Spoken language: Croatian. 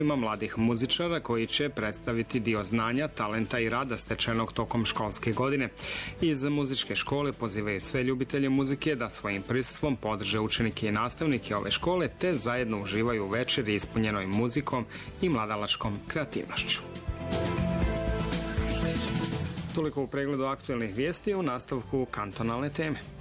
Ima mladih muzičara koji će predstaviti dio znanja, talenta i rada stečenog tokom školske godine. Iz muzičke škole pozivaju sve ljubitelje muzike da svojim prisustvom podrže učenike i nastavnike ove škole te zajedno uživaju u večeri ispunjenoj muzikom i mladalačkom kreativnošću. Toliko u pregledu aktuelnih vijesti, u nastavku kantonalne teme.